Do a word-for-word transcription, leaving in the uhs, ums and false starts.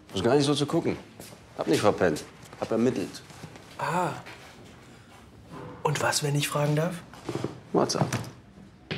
Ist gar nicht so zu gucken. Hab nicht verpennt. Hab ermittelt. Ah. Und was, wenn ich fragen darf? WhatsApp.